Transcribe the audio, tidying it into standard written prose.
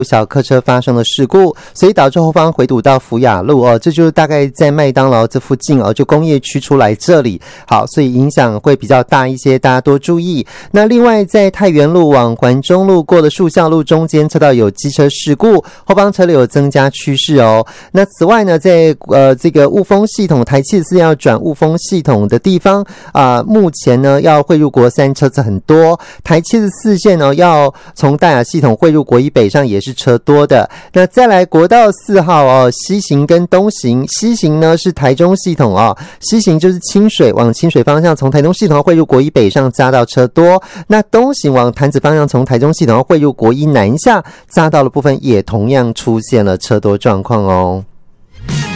小客车发生了事故，所以导致后方回堵到福雅路哦，这就是大概在麦当劳这附近哦，就工业区出来这里。好，所以影响会比较大一些，大家多注意。那另外在太原路往环中路过的树校路中间车道有机车事故，后方车流有增加趋势哦。那此外呢，在这个雾峰系统台74要转雾峰系统的地方目前呢要汇入国三车子很多，台74线呢要从大雅系统汇入国一北上也是车多的。那再来国道4号哦，西行跟东行，西行呢是台中系统哦，西行就是清水往清水方向从台中系统汇入国一北上匝道车多，那东行往潭子方向从台中系统汇入国一南下匝道的部分也同样出现了车多状况哦。